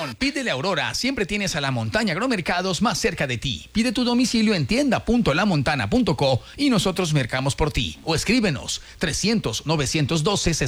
Con Pídele Aurora siempre tienes a La Montaña Agromercados más cerca de ti. Pide tu domicilio en tienda.lamontana.co y nosotros mercamos por ti. O escríbenos 300-912-60